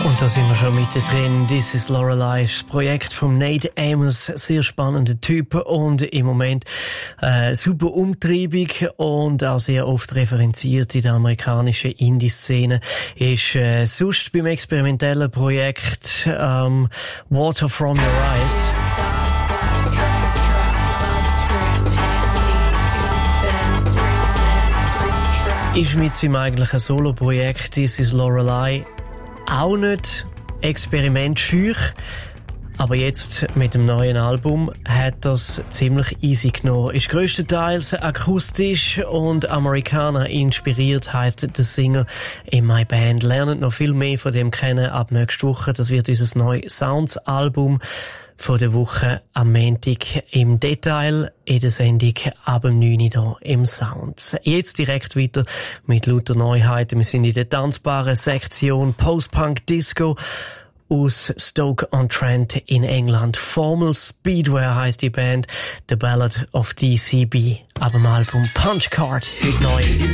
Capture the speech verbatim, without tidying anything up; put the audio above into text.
Und da sind wir schon mittendrin. This is Lorelei, das Projekt von Nate Amos. Sehr spannender Typ und im Moment äh, super umtriebig und auch sehr oft referenziert in der amerikanischen Indie-Szene. Ist äh, sonst beim experimentellen Projekt ähm, Water from Your Eyes. Ist mit seinem eigentlichen Solo-Projekt This is Lorelei auch nicht experimentscheu, aber jetzt mit dem neuen Album hat das ziemlich easy genommen. Ist grösstenteils akustisch und Amerikaner inspiriert, heisst der Singer in My Band. Lernt noch viel mehr von dem kennen ab nächste Woche. Das wird unser neues Sounds-Album von der Woche am Montag im Detail in der Sendung ab dem neun Uhr hier im Sounds. Jetzt direkt weiter mit lauter Neuheiten. Wir sind in der tanzbaren Sektion Post-Punk Disco aus Stoke-on-Trent in England. Formal Speedwear heisst die Band. The Ballad of D C B ab dem Album Punch Card. Heute neu.